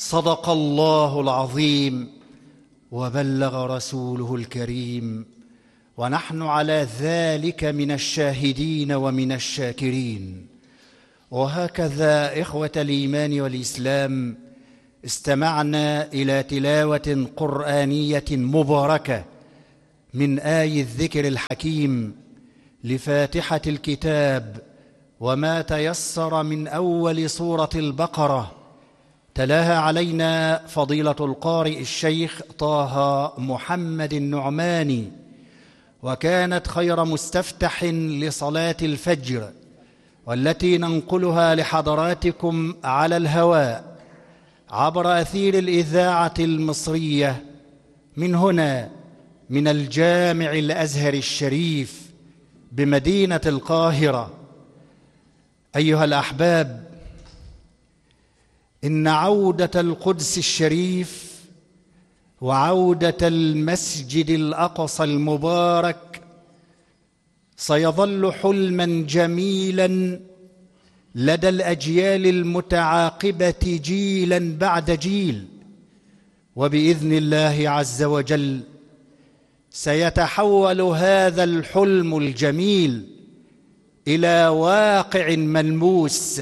صدق الله العظيم وبلغ رسوله الكريم، ونحن على ذلك من الشاهدين ومن الشاكرين. وهكذا إخوة الإيمان والإسلام، استمعنا إلى تلاوة قرآنية مباركة من آي الذكر الحكيم لفاتحة الكتاب وما تيسر من أول سورة البقرة. تلاها علينا فضيلة القارئ الشيخ طه محمد النعماني، وكانت خير مستفتح لصلاة الفجر، والتي ننقلها لحضراتكم على الهواء عبر أثير الإذاعة المصرية من هنا، من الجامع الأزهر الشريف بمدينة القاهرة. أيها الأحباب، إن عودة القدس الشريف وعودة المسجد الأقصى المبارك سيظل حلماً جميلاً لدى الأجيال المتعاقبة جيلاً بعد جيل، وبإذن الله عز وجل سيتحول هذا الحلم الجميل إلى واقع ملموس.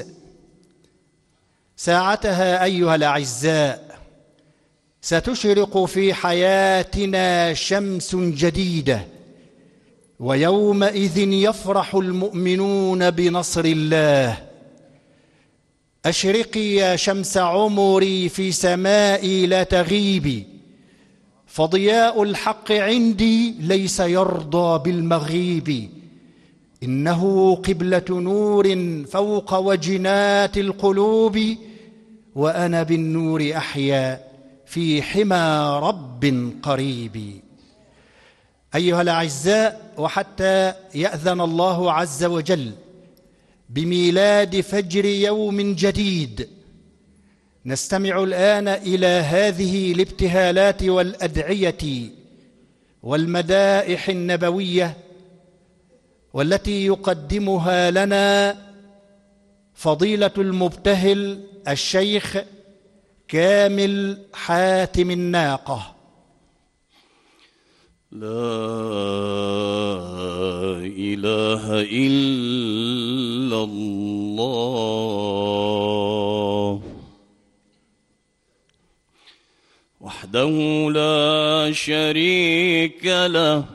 ساعتها أيها الأعزاء ستشرق في حياتنا شمس جديدة، ويومئذ يفرح المؤمنون بنصر الله. أشرقي يا شمس عمري في سمائي لا تغيبي، فضياء الحق عندي ليس يرضى بالمغيب. إنه قبلة نور فوق وجنات القلوب، وأنا بالنور أحيا في حمى رب قريب. أيها الأعزاء، وحتى يأذن الله عز وجل بميلاد فجر يوم جديد، نستمع الآن إلى هذه الابتهالات والأدعية والمدائح النبوية، والتي يقدمها لنا فضيلة المبتهل الشيخ كامل حاتم الناقة. لا إله إلا الله وحده لا شريك له،